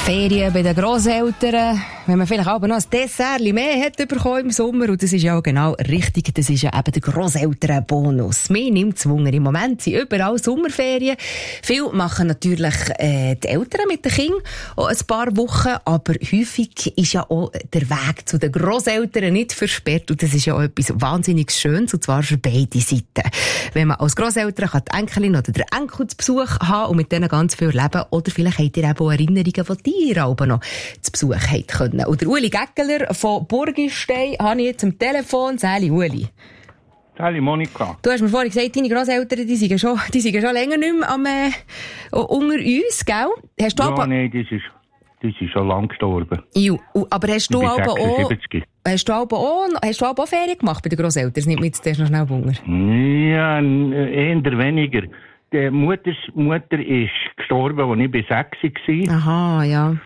Ferien bei den Grosseltern, wenn man vielleicht aber noch ein Dessert mehr hat bekommen im Sommer, und das ist ja auch genau richtig, das ist ja eben der Grosselternbonus. Mir nimmt es Wunder. Im Moment sind überall Sommerferien. Viele machen natürlich die Eltern mit den Kindern auch ein paar Wochen, aber häufig ist ja auch der Weg zu den Grosseltern nicht versperrt, und das ist ja auch etwas wahnsinnig Schönes, und zwar für beide Seiten. Wenn man als Grosseltern die Enkelin oder den Enkel zu Besuch haben und mit denen ganz viel leben, oder vielleicht habt ihr eben auch Erinnerungen, die ihr aber noch zu Besuch habt können. Und der Uli Gäckeler von Burgistein habe ich jetzt am Telefon. Sali, Uli. Sali, Monika. Du hast mir vorhin gesagt, deine Grosseltern, die sind schon länger nicht mehr unter uns, gell? Hast du Nein, die ist schon lang gestorben. Jo, aber hast du aber auch... 76. Hast du aber auch Ferien gemacht bei den Grosseltern? Das nimmt mir jetzt noch schnell Wunder. Ja, eher weniger. Die Mutter ist gestorben, als ich bei 6 war. Aha, ja.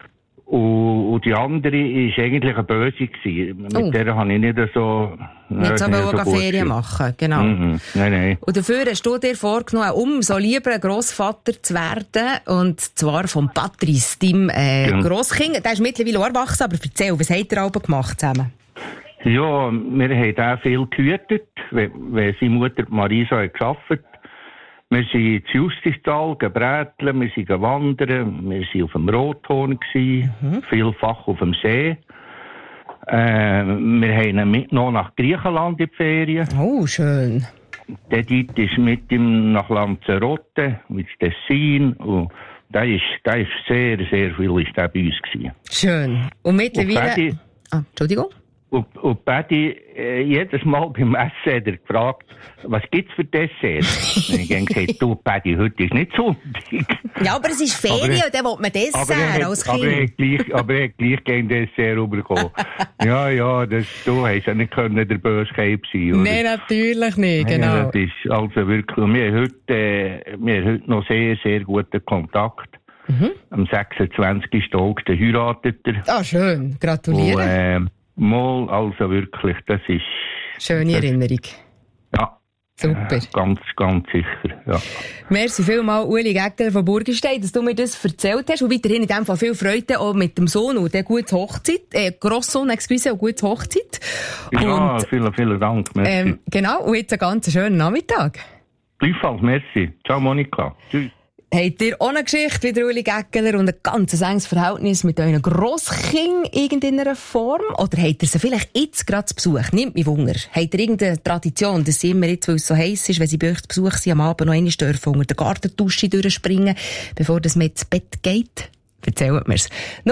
Und die andere war eigentlich eine Böse gewesen. Mit der habe ich nicht so... Nicht so Ferien machen, genau. Nein. Und dafür hast du dir vorgenommen, umso lieber ein Grossvater zu werden. Und zwar von Patrice, deinem Grosskind. Der ist mittlerweile erwachsen, aber erzähl, was habt ihr alle gemacht zusammen? Ja, wir haben auch viel gehütet, weil seine Mutter Marisa hat gearbeitet. Wir sind in Justistal gebräteln, wir sind wandern, wir waren auf dem Rothorn, vielfach auf dem See. Wir haben ihn mitgenommen nach Griechenland in die Ferien. Oh, schön. Der Dort ist mit ihm nach Lanzarote, mit Tessin. Und der ist sehr, sehr viel ist der bei uns gewesen. Schön. Und mittlerweile... Entschuldigung? Und Paddy, jedes Mal beim Essen hat er gefragt, was gibt's für Dessert? Und ich habe gesagt, du Paddy, heute ist nicht Sonntag. Ja, aber es ist Ferien, und dann will man Dessert als Kind. Aber er hat gleich kein Dessert bekommen. Ja, du hast ja nicht können der böse Keib sein, oder? Nein, natürlich nicht, genau. Ja, das ist also wirklich, wir haben heute noch sehr, sehr guten Kontakt. Am 26. August heiratet er. Ah, schön, gratuliere. Mal, also wirklich, das ist... Schöne Erinnerung. Ja. Super. Ganz sicher, ja. Merci vielmals, Uli Gäckeler von Burgistein, dass du mir das erzählt hast. Und weiterhin in dem Fall viel Freude auch mit dem Sohn und der gute Hochzeit. Grosssohn, und gute Hochzeit. Ja, vielen Dank, merci. Genau, und jetzt einen ganz schönen Nachmittag. Gleichfalls, merci. Ciao, Monika. Tschüss. Habt ihr auch eine Geschichte wie der Uli Gäckeler und ein ganz enges Verhältnis mit euren Grosskind in irgendeiner Form? Oder habt ihr sie vielleicht jetzt gerade zu Besuch? Nimmt mich Wunder. Habt ihr irgendeine Tradition, dass sie immer jetzt, weil es so heiß ist, wenn sie bei euch zu Besuch sind, am Abend noch einmal dürfen unter der Gartendusche durchspringen, bevor das mit ins Bett geht? Erzählt mir's.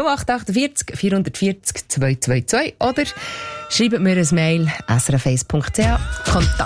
0848 440 222 oder schreibt mir ein Mail srf1.ch Kontakt.